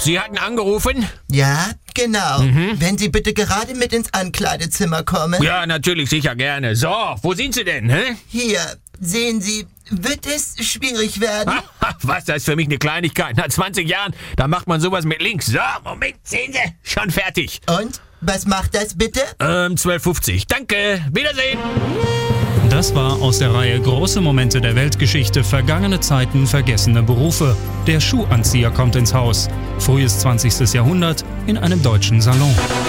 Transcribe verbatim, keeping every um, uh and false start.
Sie hatten angerufen? Ja, genau. Mhm. Wenn Sie bitte gerade mit ins Ankleidezimmer kommen. Ja, natürlich, sicher gerne. So, wo sind Sie denn, hä? Hier, sehen Sie, wird es schwierig werden? Was, das ist für mich eine Kleinigkeit. Nach zwanzig Jahren, da macht man sowas mit links. So, Moment, sehen Sie, schon fertig. Und, was macht das bitte? Ähm, zwölf fünfzig. Danke, Wiedersehen. Das war aus der Reihe Große Momente der Weltgeschichte, vergangene Zeiten, vergessene Berufe. Der Schuhanzieher kommt ins Haus. Frühes zwanzigstes Jahrhundert in einem deutschen Salon.